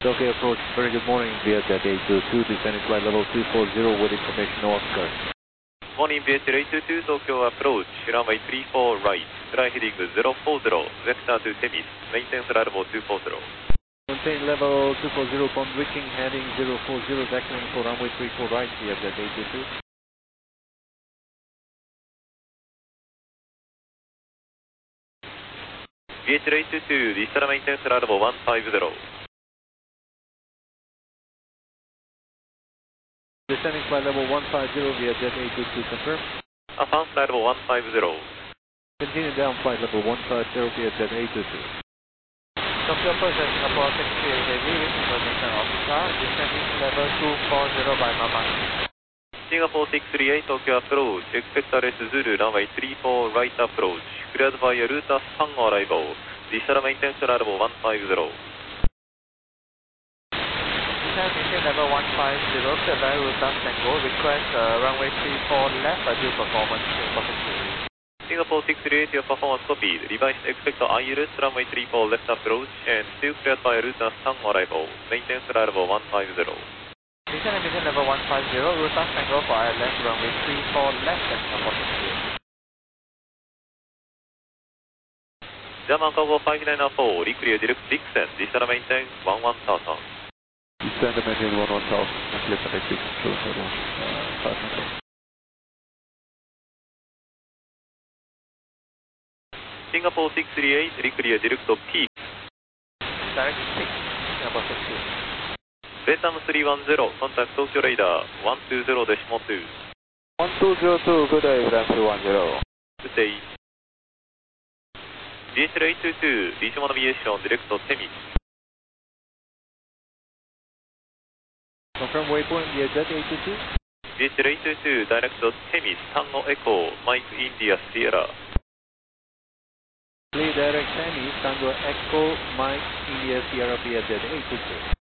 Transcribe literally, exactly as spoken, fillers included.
Tokyo approach, very good morning, Vietjet eight two two, descending flight level two four zero with information Oscar. Morning, Vietjet eight two two, Tokyo approach, runway three four right, fly heading zero four zero, vector to Temis, maintain flight level two four zero. Maintain level two four zero upon reaching heading zero four zero, vectoring for runway three four right, Vietjet eight two two. Vietjet eight two two, descend maintain flight level one five zero. Descending flight level one five zero, Vietjet eight two two, confirm. Affirm flight level one five zero. Continue down flight level one five zero, Vietjet eight two two. Tokyo approach at Singapore six three eight heavy with information Oscar, descending level two four zero by Mama. Singapore six three eight, Tokyo approach, expect R S Zulu, runway three four right approach, cleared via Ruta Sun arrival, descend maintain flight level one five zero. Maintain level one five zero, cleared by Ruta Tango, request uh, runway three four left, uh, due performance, Singapore six three eight. Singapore six three eight, your performance copied, revised expect I L S, runway three four left approach, and still cleared by Ruta Sun arrival, maintain flight level one five zero. Descend and maintain level one five zero, Ruta Tango for I L S, runway three four left, and Singapore six three eight. German Cargo five nine four, reclear direct descent, descend maintain one one thousand. Descend and maintain one one thousand, and clear connected to level five hundred. Singapore six three eight, reclear direct peak. Direct six, Singapore six three eight. Vietnam three one zero, contact Tokyo radar one two zero decimal two. one two zero two, good day, Vietnam three one zero. Good day. Vietjet eight two two, regional aviation, direct to Temis. Confirm waypoint, Vietjet eight two two. Vietjet eight two two, direct to Temis, Tango Echo, Mike India Sierra. Play direct Temis, Tango Echo, Mike India Sierra, Vietjet eight two two.